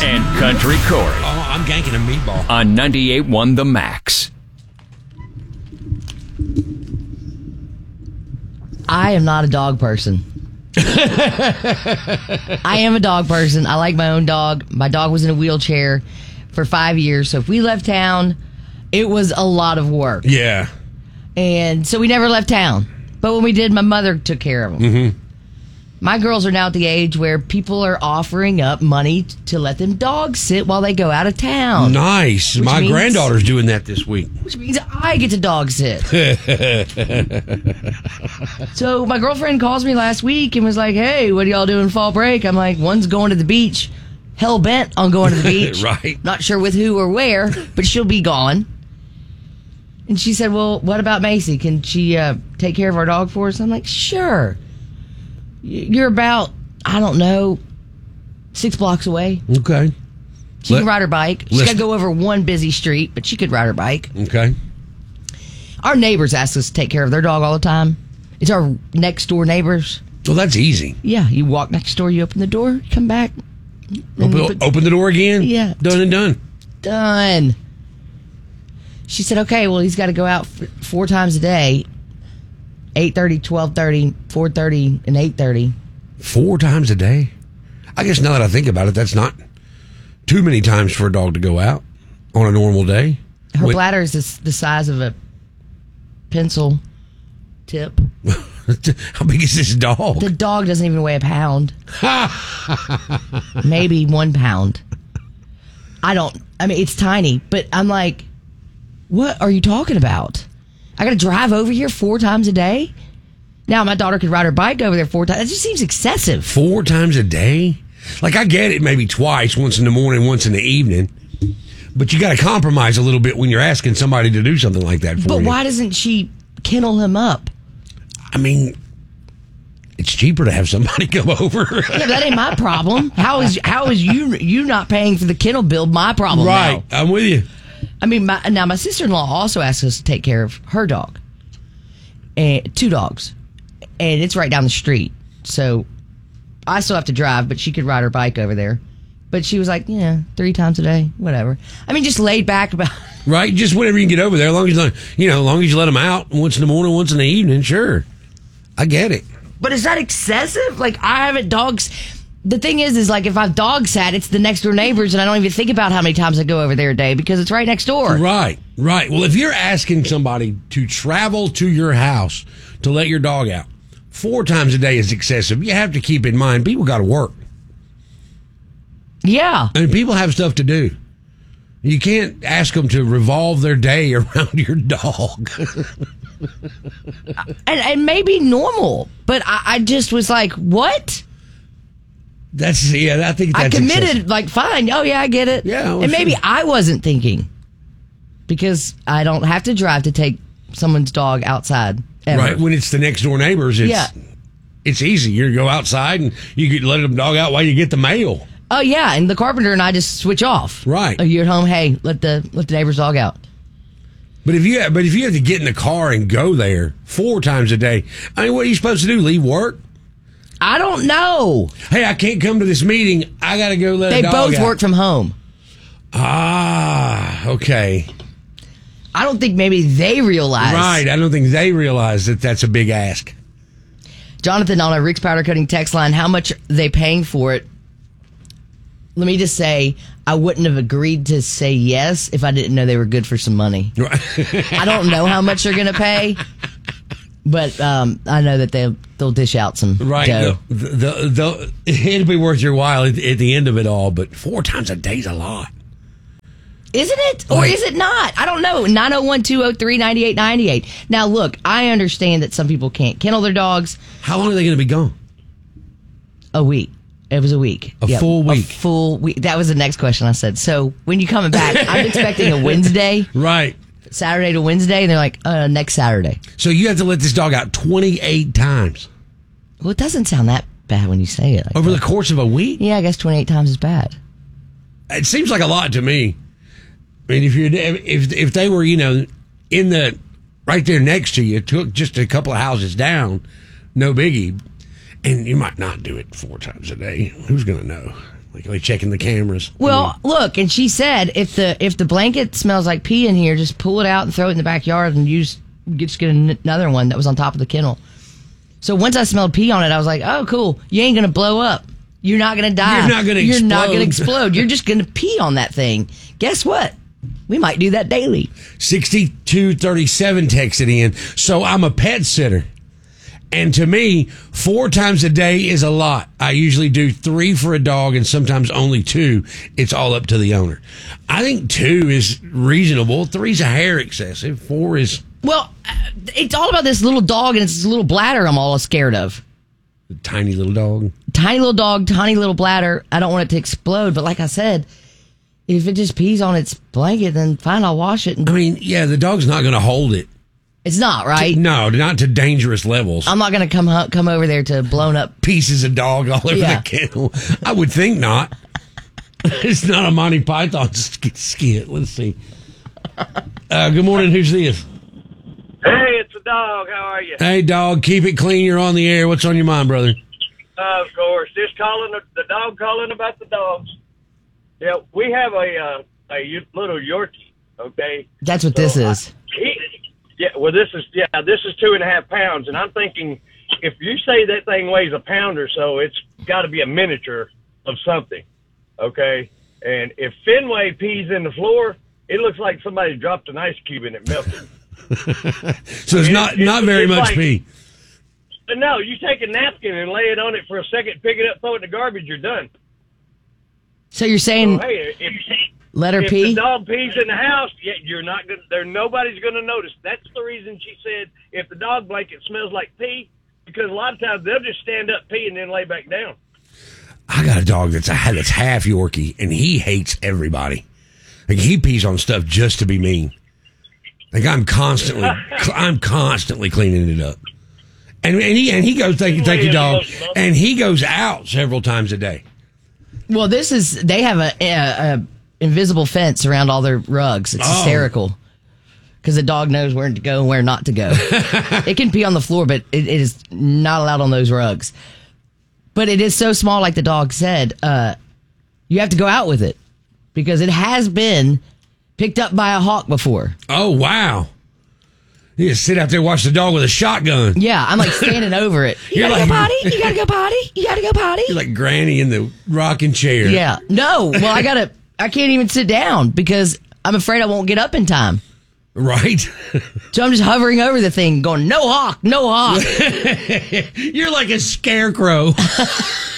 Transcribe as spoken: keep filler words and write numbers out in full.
and Country Corey. Oh, I'm ganking a meatball. On ninety-eight point one The Max. I am not a dog person. I am a dog person. I like my own dog. My dog was in a wheelchair for five years. So if we left town, it was a lot of work. Yeah. And so we never left town. But when we did, my mother took care of them. Mm-hmm. My girls are now at the age where people are offering up money to let them dog sit while they go out of town. Nice. Which My means- granddaughter's doing that this week. Which means I get to dog sit. So my girlfriend calls me last week and was like, hey, what are y'all doing fall break? I'm like, one's going to the beach. Hell bent on going to the beach. Right. Not sure with who or where, but she'll be gone. And she said, well, what about Macy? Can she uh, take care of our dog for us? I'm like, sure. You're about, I don't know, six blocks away. Okay. She Let- can ride her bike. She's list- got to go over one busy street, but she could ride her bike. Okay. Our neighbors ask us to take care of their dog all the time. It's our next door neighbors. Well, that's easy. Yeah, you walk next door, you open the door, you come back. and Open, open the door again? Yeah. Done and done. Done. She said, okay, well, he's got to go out f- four times a day. eight thirty, twelve thirty, four thirty, and eight thirty. Four times a day? I guess now that I think about it, that's not too many times for a dog to go out on a normal day. Her Wait, bladder is the, the size of a pencil tip. how big is this dog? The dog doesn't even weigh a pound. Maybe one pound. I don't, I mean, it's tiny, but I'm like, what are you talking about? I got to drive over here four times a day? Now, my daughter could ride her bike over there four times. It just seems excessive. Four times a day? Like, I get it maybe twice, once in the morning, once in the evening. But you got to compromise a little bit when you're asking somebody to do something like that for But you. why doesn't she kennel him up? I mean, it's cheaper to have somebody come over. Yeah, but that ain't my problem. How is how is you you not paying for the kennel bill my problem Right. now? I'm with you. I mean, my, now my sister-in-law also asked us to take care of her dog, and two dogs, and it's right down the street. So I still have to drive, but she could ride her bike over there. But she was like, yeah, three times a day, whatever. I mean, just laid back about. Right? Just whenever you can get over there, as long as you let, you know, as long as you let them out once in the morning, once in the evening, sure. I get it. But is that excessive? Like, I haven't dogs. The thing is, is like if I've dog sat, it's the next door neighbors, and I don't even think about how many times I go over there a day because it's right next door. Right, right. Well, if you're asking somebody to travel to your house to let your dog out, four times a day is excessive. You have to keep in mind, people got to work. Yeah. I mean, people have stuff to do. You can't ask them to revolve their day around your dog. And, and maybe normal, but I, I just was like, what? That's, yeah, I think that's I committed, excessive. like, fine. Oh, yeah, I get it. Yeah, well, and maybe sure. I wasn't thinking because I don't have to drive to take someone's dog outside. Ever. Right, when it's the next door neighbors, it's, Yeah. it's easy. You go outside and you could let them dog out while you get the mail. Oh, yeah, and the carpenter and I just switch off. Right. Oh, you're at home. Hey, let the let the neighbor's dog out. But if you but if you have to get in the car and go there four times a day, I mean, what are you supposed to do? Leave work? I don't know. Hey, I can't come to this meeting. I got to go let They a dog both out. work from home. Ah, okay. I don't think maybe they realize. Right. I don't think they realize that that's a big ask. Jonathan on a Rick's Powder Coating text line, how much are they paying for it? Let me just say, I wouldn't have agreed to say yes if I didn't know they were good for some money. I don't know how much they're going to pay, but um, I know that they'll, they'll dish out some Right. dough. The, the, the, it'll be worth your while at, at the end of it all, but four times a day's a lot. Isn't it? Or Like- is it not? I don't know. nine oh one, two oh three, nine eight nine eight. Now, look, I understand that some people can't kennel their dogs How long are they going to be gone? a week. It was a week. A full week. A full week. That was the next question I said. So when you coming back, I'm expecting a Wednesday, Right. Saturday to Wednesday, and they're like, uh, next Saturday. So you have to let this dog out twenty-eight times Well, it doesn't sound that bad when you say it. Like over that. the course of a week? Yeah, I guess twenty-eight times is bad. It seems like a lot to me. I mean, if you're if if they were, you know, in the right there next to you, took just a couple of houses down, no biggie, and you might not do it four times a day. Who's going to know? Like, like checking the cameras. Well, I mean, look, and she said if the if the blanket smells like pee in here, just pull it out and throw it in the backyard and use just get an- another one that was on top of the kennel. So once I smelled pee on it, I was like, oh, cool. You ain't going to blow up. You're not going to die. You're not going to You're explode. not going to explode. You're just going to pee on that thing. Guess what? We might do that daily. sixty-two thirty-seven texted in. So I'm a pet sitter. And to me, four times a day is a lot. I usually do three for a dog and sometimes only two. It's all up to the owner. I think two is reasonable. Three's a hair excessive. Four is... Well, it's all about this little dog and its little bladder I'm all scared of. a tiny little dog. Tiny little dog, tiny little bladder. I don't want it to explode. But like I said, if it just pees on its blanket, then fine, I'll wash it. And I mean, yeah, the dog's not going to hold it. it's not, right? No, not to dangerous levels. I'm not going to come hu- come over there to blown up. Pieces of dog all over Yeah. the kennel. I would think not. It's not a Monty Python sk- skit. Let's see. Uh, good morning. Who's this? Hey, it's a dog. How are you? Hey, dog. Keep it clean. You're on the air. What's on your mind, brother? Uh, of course, just calling the, the dog calling about the dogs. Yeah, we have a uh, a y- little Yorkie. Okay, That's what this So, is. I- he, yeah, well, this is yeah, this is two and a half pounds, and I'm thinking if you say that thing weighs a pound or so, it's got to be a miniature of something. Okay, and if Fenway pees in the floor, it looks like somebody dropped an ice cube and it melted. So it's not, It- not it- very it's much like- pee. But no, you take a napkin and lay it on it for a second, pick it up, throw it in the garbage, you're done. So you're saying So, hey, if, let her if pee? the dog pees in the house, yeah, you're not gonna. There, nobody's gonna notice. That's the reason she said if the dog blanket smells like pee, because a lot of times they'll just stand up, pee, and then lay back down. I got a dog that's a, that's half Yorkie, and he hates everybody. Like, he pees on stuff just to be mean. Like, I'm constantly, I'm constantly cleaning it up. And, and he and he goes, thank you, thank you, dog. And he goes out several times a day. Well, this is they have a, a, a invisible fence around all their rugs. It's Oh. hysterical because the dog knows where to go and where not to go. It can pee on the floor, but it, it is not allowed on those rugs. But it is so small, like the dog said. Uh, you have to go out with it because it has been picked up by a hawk before. Oh, wow. You just sit out there and watch the dog with a shotgun. Yeah, I'm like standing over it. You You're gotta like- go potty. You gotta go potty. You gotta go potty. You're like Granny in the rocking chair. Yeah. No. Well, I gotta. I can't even sit down because I'm afraid I won't get up in time. Right? So I'm just hovering over the thing, going, "No hawk, no hawk." You're like a scarecrow.